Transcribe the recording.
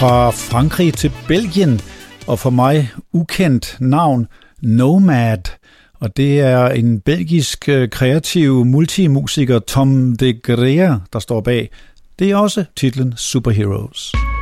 Fra Frankrig til Belgien, og for mig ukendt navn Nomad. Og det er en belgisk kreativ multimusiker, Tom de Greer, der står bag. Det er også titlen Superheroes.